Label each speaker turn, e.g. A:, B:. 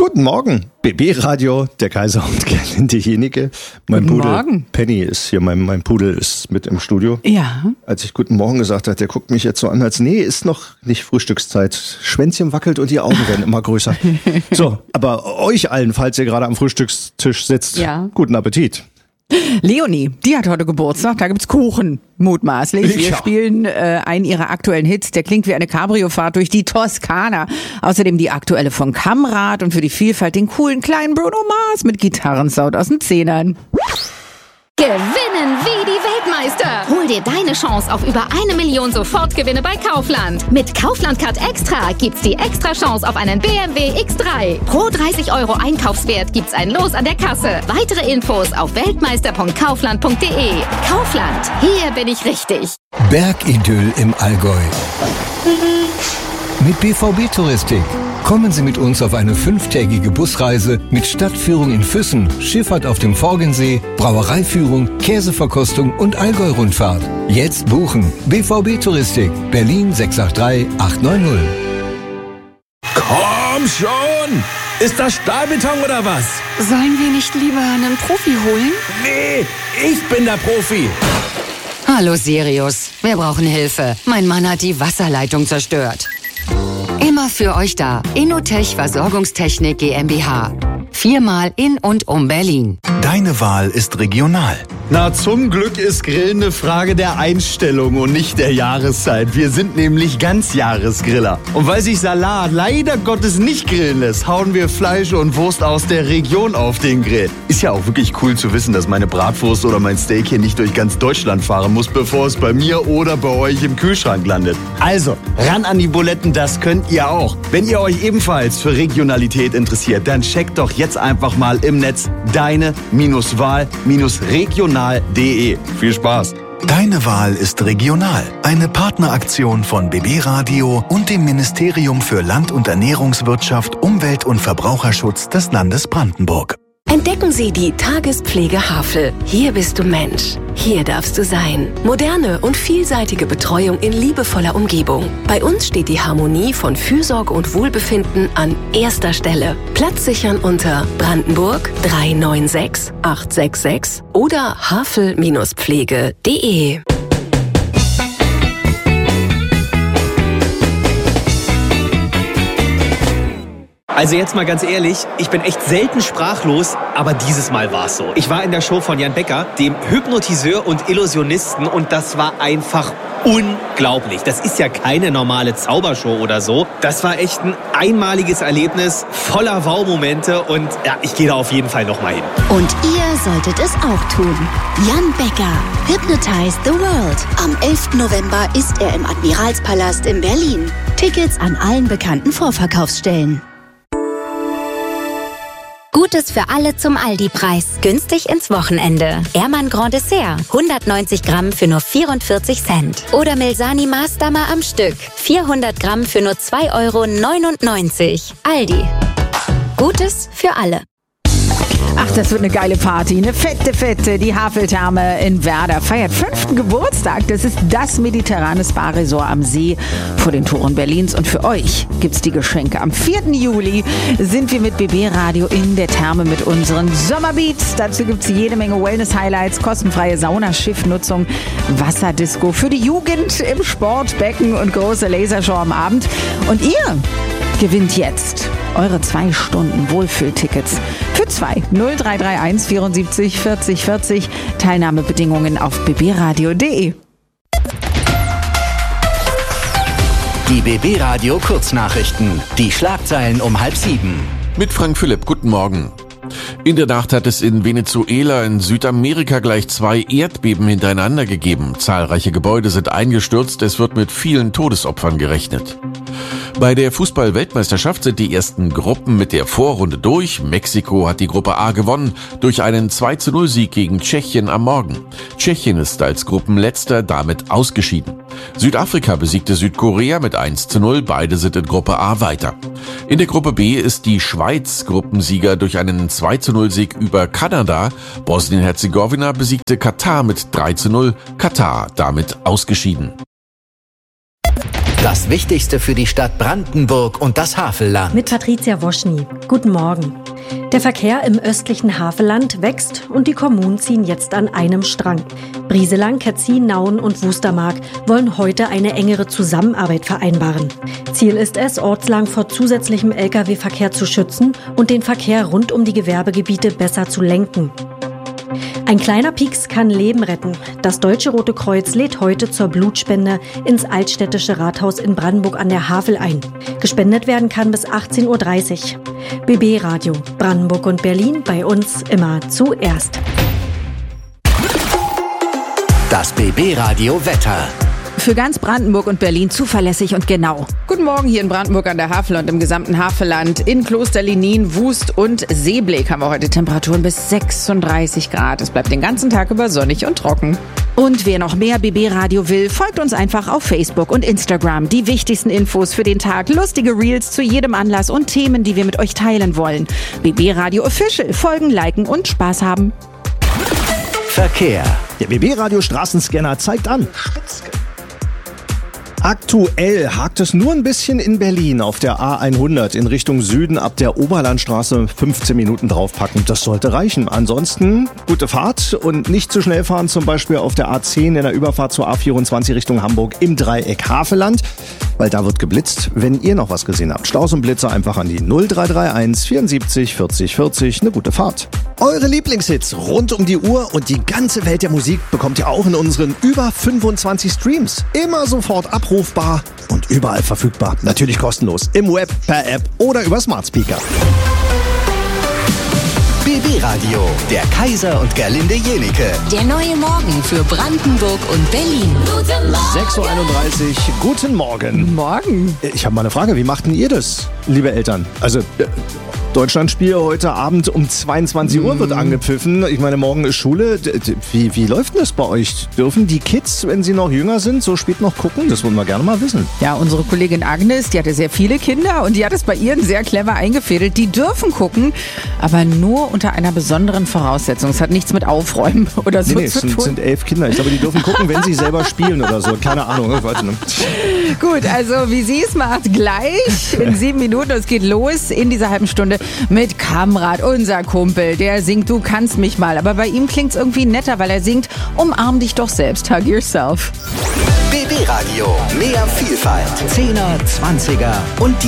A: Guten Morgen, BB-Radio, der Kaiser und Gerlinde Jenike. Mein
B: Guten
A: Pudel
B: Morgen.
A: Penny ist hier, mein Pudel ist mit im Studio.
B: Ja.
A: Als ich Guten Morgen gesagt habe, der guckt mich jetzt so an, als nee, ist noch nicht Frühstückszeit. Schwänzchen wackelt und die Augen werden immer größer. So, aber euch allen, falls ihr gerade am Frühstückstisch sitzt,
B: Ja.
A: Guten Appetit.
B: Leonie, die hat heute Geburtstag, da gibt's Kuchen, mutmaßlich. Wir
A: Ja.
B: spielen einen ihrer aktuellen Hits, der klingt wie eine Cabrio-Fahrt durch die Toskana. Außerdem die aktuelle von Kamrat und für die Vielfalt den coolen kleinen Bruno Mars mit Gitarrensound aus den Zehnern.
C: Gewinnen wie die Weltmeister. Hol dir deine Chance auf über 1 Million Sofortgewinne bei Kaufland. Mit Kaufland Card Extra gibt's die extra Chance auf einen BMW X3. Pro 30 € Einkaufswert gibt's ein Los an der Kasse. Weitere Infos auf weltmeister.kaufland.de. Kaufland, hier bin ich richtig.
D: Bergidyll im Allgäu. Mit BVB Touristik. Kommen Sie mit uns auf eine 5-tägige Busreise mit Stadtführung in Füssen, Schifffahrt auf dem Forgensee, Brauereiführung, Käseverkostung und Allgäu-Rundfahrt. Jetzt buchen. BVB Touristik. Berlin 683 890.
E: Komm schon! Ist das Stahlbeton oder was?
F: Sollen wir nicht lieber einen Profi holen?
E: Nee, ich bin der Profi.
F: Hallo Sirius, wir brauchen Hilfe. Mein Mann hat die Wasserleitung zerstört. Immer für euch da. Innotech Versorgungstechnik GmbH. 4-mal in und um Berlin.
G: Deine Wahl ist regional.
H: Na, zum Glück ist Grillen eine Frage der Einstellung und nicht der Jahreszeit. Wir sind nämlich Ganzjahresgriller. Und weil sich Salat leider Gottes nicht grillen lässt, hauen wir Fleisch und Wurst aus der Region auf den Grill. Ist ja auch wirklich cool zu wissen, dass meine Bratwurst oder mein Steak hier nicht durch ganz Deutschland fahren muss, bevor es bei mir oder bei euch im Kühlschrank landet. Also, ran an die Buletten, das könnt ihr auch. Wenn ihr euch ebenfalls für Regionalität interessiert, dann checkt doch jetzt einfach mal im Netz deine-wahl-regional.de. Viel Spaß!
G: Deine Wahl ist regional. Eine Partneraktion von BB Radio und dem Ministerium für Land- und Ernährungswirtschaft, Umwelt- und Verbraucherschutz des Landes Brandenburg.
I: Entdecken Sie die Tagespflege Havel. Hier bist du Mensch. Hier darfst du sein. Moderne und vielseitige Betreuung in liebevoller Umgebung. Bei uns steht die Harmonie von Fürsorge und Wohlbefinden an erster Stelle. Platz sichern unter Brandenburg 396 866 oder havel-pflege.de.
J: Also jetzt mal ganz ehrlich, ich bin echt selten sprachlos, aber dieses Mal war es so. Ich war in der Show von Jan Becker, dem Hypnotiseur und Illusionisten, und das war einfach unglaublich. Das ist ja keine normale Zaubershow oder so. Das war echt ein einmaliges Erlebnis, voller Wow-Momente, und ja, ich gehe da auf jeden Fall nochmal hin.
K: Und ihr solltet es auch tun. Jan Becker, Hypnotize the World. Am 11. November ist er im Admiralspalast in Berlin. Tickets an allen bekannten Vorverkaufsstellen.
L: Gutes für alle zum Aldi-Preis. Günstig ins Wochenende. Ehrmann Grand Dessert. 190 Gramm für nur 44 Cent. Oder Milsani Maßdammer am Stück. 400 Gramm für nur 2,99 €. Aldi. Gutes für alle.
B: Ach, das wird eine geile Party, eine fette. Die Haveltherme in Werder feiert 5. Geburtstag. Das ist das mediterrane Spa-Resort am See vor den Toren Berlins. Und für euch gibt's die Geschenke. Am 4. Juli sind wir mit BB Radio in der Therme mit unseren Sommerbeats. Dazu gibt's jede Menge Wellness-Highlights, kostenfreie Sauna-Schiffnutzung, Wasserdisco für die Jugend im Sportbecken und große Lasershow am Abend. Und ihr gewinnt jetzt eure 2 Stunden Wohlfühltickets für 2. 0331 74 40 40. Teilnahmebedingungen auf bbradio.de.
M: Die BB Radio Kurznachrichten. Die Schlagzeilen um 6:30.
N: Mit Frank Philipp, guten Morgen. In der Nacht hat es in Venezuela in Südamerika gleich 2 Erdbeben hintereinander gegeben. Zahlreiche Gebäude sind eingestürzt, es wird mit vielen Todesopfern gerechnet. Bei der Fußball-Weltmeisterschaft sind die ersten Gruppen mit der Vorrunde durch. Mexiko hat die Gruppe A gewonnen durch einen 2:0-Sieg gegen Tschechien am Morgen. Tschechien ist als Gruppenletzter damit ausgeschieden. Südafrika besiegte Südkorea mit 1:0, beide sind in Gruppe A weiter. In der Gruppe B ist die Schweiz Gruppensieger durch einen 2:0-Sieg über Kanada. Bosnien-Herzegowina besiegte Katar mit 3:0, Katar damit ausgeschieden.
M: Das Wichtigste für die Stadt Brandenburg und das Havelland.
O: Mit Patricia Woschny. Guten Morgen. Der Verkehr im östlichen Havelland wächst und die Kommunen ziehen jetzt an einem Strang. Brieselang, Ketzin, Nauen und Wustermark wollen heute eine engere Zusammenarbeit vereinbaren. Ziel ist es, ortslang vor zusätzlichem Lkw-Verkehr zu schützen und den Verkehr rund um die Gewerbegebiete besser zu lenken. Ein kleiner Pieks kann Leben retten. Das Deutsche Rote Kreuz lädt heute zur Blutspende ins Altstädtische Rathaus in Brandenburg an der Havel ein. Gespendet werden kann bis 18:30 Uhr. BB Radio, Brandenburg und Berlin, bei uns immer zuerst.
M: Das BB Radio Wetter.
B: Für ganz Brandenburg und Berlin zuverlässig und genau. Guten Morgen hier in Brandenburg an der Havel und im gesamten Havelland. In Klosterlinin, Wust und Seeblick haben wir heute Temperaturen bis 36 Grad. Es bleibt den ganzen Tag über sonnig und trocken. Und wer noch mehr BB Radio will, folgt uns einfach auf Facebook und Instagram. Die wichtigsten Infos für den Tag, lustige Reels zu jedem Anlass und Themen, die wir mit euch teilen wollen. BB Radio Official. Folgen, liken und Spaß haben.
M: Verkehr.
A: Der BB Radio Straßenscanner zeigt an. Aktuell hakt es nur ein bisschen in Berlin auf der A100 in Richtung Süden ab der Oberlandstraße 15 Minuten draufpacken. Das sollte reichen. Ansonsten gute Fahrt und nicht zu schnell fahren, zum Beispiel auf der A10 in der Überfahrt zur A24 Richtung Hamburg im Dreieck Havelland, weil da wird geblitzt. Wenn ihr noch was gesehen habt, Staus und Blitzer einfach an die 0331 74 40 40. Eine gute Fahrt. Eure Lieblingshits rund um die Uhr und die ganze Welt der Musik bekommt ihr auch in unseren über 25 Streams. Immer sofort abrufbar und überall verfügbar. Natürlich kostenlos. Im Web, per App oder über Smart Speaker.
M: BB Radio, der Kaiser und Gerlinde Jenike.
I: Der neue Morgen für Brandenburg und Berlin.
A: 6:31 Uhr, guten Morgen.
B: Morgen.
A: Ich habe mal eine Frage, wie machten ihr das, liebe Eltern? Also, Deutschlandspiel heute Abend um 22 Uhr wird angepfiffen. Ich meine, morgen ist Schule. Wie läuft denn das bei euch? Dürfen die Kids, wenn sie noch jünger sind, so spät noch gucken? Das wollen wir gerne mal wissen.
B: Ja, unsere Kollegin Agnes, die hatte sehr viele Kinder und die hat es bei ihren sehr clever eingefädelt. Die dürfen gucken, aber nur unter einer besonderen Voraussetzung. Es hat nichts mit Aufräumen oder so zu tun.
A: Es sind 11 Kinder. Ich glaube, die dürfen gucken, wenn sie selber spielen oder so. Keine Ahnung. Ich weiß nicht.
B: Gut, also wie sie es macht, gleich in 7 Minuten. Es geht los in dieser halben Stunde mit Kamrat, unser Kumpel. Der singt Du kannst mich mal. Aber bei ihm klingt es irgendwie netter, weil er singt Umarm dich doch selbst. Hug yourself.
M: BB Radio. Mehr Vielfalt. 10er, 20er und